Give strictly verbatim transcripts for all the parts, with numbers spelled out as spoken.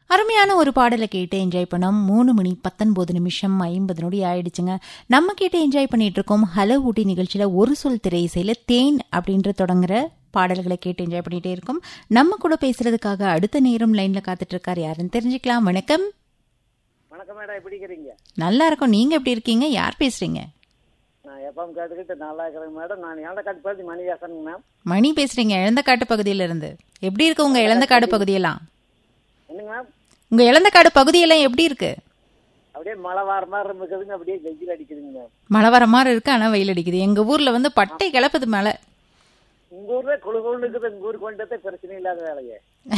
அருமையான ஒரு பாடலை கேட்டு என்ஜாய் பண்ணோம். மூணு மணி பத்தொன்பது நிமிஷம் ஐம்பது நொடி ஆயிடுச்சுங்க. நம்ம கேட்டு என்ஜாய் பண்ணிட்டு இருக்கோம் ஹலோ ஊட்டி நிகழ்ச்சியில ஒரு சொல் திரை இசையில தேன் அப்படின்ற தொடங்குற பாடல்களை கேட்டு என்ஜாய் பண்ணிட்டே இருக்கோம். நம்ம கூட பேசுறதுக்காக அடுத்த நேரம் லைன்ல காத்துட்டு இருக்காரு, யாருன்னு தெரிஞ்சுக்கலாம். வணக்கம். வணக்கம் மேடம், எப்படி இருக்கீங்க? நல்லா இருக்கும். நீங்க எப்படி இருக்கீங்க? யார் பேசுறீங்க? நான் எப்பவும் கேட்டுக்கிட்டு நல்லா இருக்கிறேன் மேடம். நான் இளந்தக்காட்டு பகுதி மணிவாசன் மேம். மணி பேசுறீங்க இளந்தக்காட்டு பகுதியில இருந்து. எப்படி இருக்கு உங்க இளந்தக்காடு பகுதியெல்லாம்? என்னங்க மேம்? உங்க இளந்தக்காடு பகுதியெல்லாம் எப்படி இருக்கு? அப்படியே மழை வர மாதிரி இருக்குதுங்க, அப்படியே வெயில் அடிக்குதுங்க மேம். மழை வர மாதிரி இருக்கு, ஆனா வெயில் அடிக்குது. எங்க ஊர்ல வந்து பட்டை கிளப்புது மழை. உங்க ஊர்ல குழு குழு இருக்குது, உங்க ஊருக்கு வந்துட்டு பிரச்சனை இல்லாத வேலையே.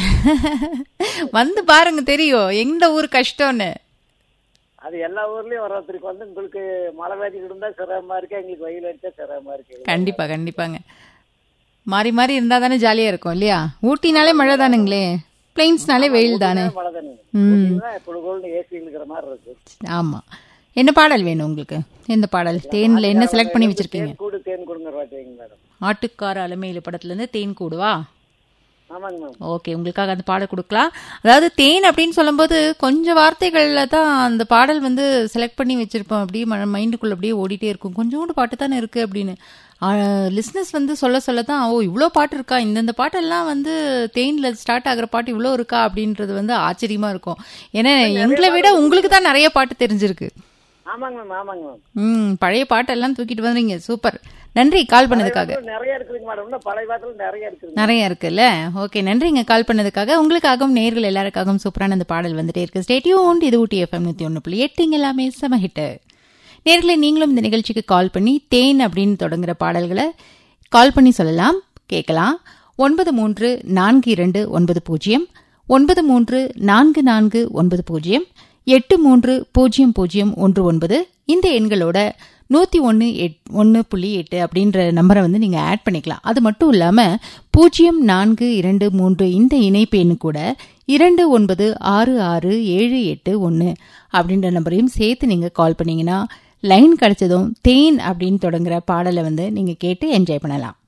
வந்து பாருங்க தெரியும் எந்த ஊர் கஷ்டம்னு. அது எல்லா ஊர்லயும் ஒருத்தருக்கு வந்து உங்களுக்கு மழை வேதிக்கு இருந்தா சிரமமா இருக்கு, எங்களுக்கு வெயில் அடிச்சா சிரமமா இருக்கு. கண்டிப்பா கண்டிப்பாங்க. மாறி மாறி இருந்தா தானே ஜாலியா இருக்கும் இல்லையா? ஊட்டினாலே மழை தானுங்களே, பிளைன்ஸ்னாலே வெயில் தானே. மழை தானே, குழு குழுன்னு ஏசி இருக்கிற மாதிரி இருக்கு. ஆமா. என்ன பாடல் வேணும் உங்களுக்கு? எந்த பாடல்? தேன்ல என்ன செலக்ட் பண்ணி வச்சிருக்கீங்க? கூடு தேன் கொடுங்க மேடம். ஆட்டுக்கார அலமையில படத்துல இருந்து தேன் கூடுவா? ஆமாங்க மேம். ஓகே, உங்களுக்காக அந்த பாடல் கொடுக்கலாம். அதாவது தேன் அப்படின்னு சொல்லும்போது கொஞ்சம் வார்த்தைகள்ல தான் அந்த பாடல் வந்து செலக்ட் பண்ணி வச்சிருப்போம். அப்படியே மைண்டுக்குள்ள அப்படியே ஓடிட்டே இருக்கும். கொஞ்சோண்டு பாட்டு தானே இருக்கு அப்படின்னு லிஸ்னஸ் வந்து சொல்ல சொல்ல தான், ஓ இவ்வளோ பாட்டு இருக்கா, இந்தந்த பாட்டெல்லாம் வந்து தேன்ல ஸ்டார்ட் ஆகுற பாட்டு இவ்வளோ இருக்கா அப்படின்றது வந்து ஆச்சரியமா இருக்கும். ஏன்னா எங்களை விட உங்களுக்கு தான் நிறைய பாட்டு தெரிஞ்சிருக்கு. ஆமாங்க மேம், ஆமாங்க மேம். ம், பழைய பாட்டெல்லாம் தூக்கிட்டு வந்தீங்க. சூப்பர், நன்றி கால் பண்ணதுக்காக. நிறைய இருக்குதுங்க மேடம், பழைய பாட்டுல நிறைய இருக்கு. நிறைய இருக்குல்ல. ஓகே, நன்றிங்க கால் பண்ணதுக்காக. உங்களுக்காகவும் நேர்கள் எல்லாருக்காகவும் சூப்பரான அந்த பாடல் வந்துட்டே இருக்கு. Stay tuned. இது ஊட்டி எஃப்எம் நூத்தி ஒன்று புள்ளி எட்டு. இங்க எல்லாமே செம ஹிட். நேர்களை நீங்களும் இந்த நிகழ்ச்சிக்கு கால் பண்ணி தேன் அப்படின்னு தொடங்குற பாடல்களை கால் பண்ணி சொல்லலாம், கேட்கலாம். ஒன்பது மூன்று நான்கு இரண்டு ஒன்பது பூஜ்ஜியம் ஒன்பது மூன்று நான்கு நான்கு ஒன்பது பூஜ்ஜியம் எட்டு மூன்று பூஜ்ஜியம் பூஜ்ஜியம் ஒன்று ஒன்பது இந்த எண்களோட நூத்தி ஒன்னு ஒன்னு புள்ளி எட்டு அப்படின்ற நம்பரை வந்து நீங்க ஆட் பண்ணிக்கலாம். அது மட்டும் இல்லாம பூஜ்ஜியம் நான்கு இரண்டு மூன்று இந்த இணைப்பு எண்ணு கூட இரண்டு ஒன்பது ஆறு ஆறு ஏழு எட்டு ஒன்னு அப்படின்ற நம்பரையும் சேர்த்து நீங்க கால் பண்ணீங்கன்னா லைன் கிடைச்சதும் தேன் அப்படின்னு தொடங்குற பாடலை வந்து நீங்க கேட்டு என்ஜாய் பண்ணலாம்.